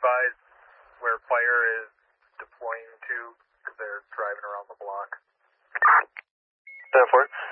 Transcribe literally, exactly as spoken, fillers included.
advise where fire is deploying to, because they're driving around the block. ten four.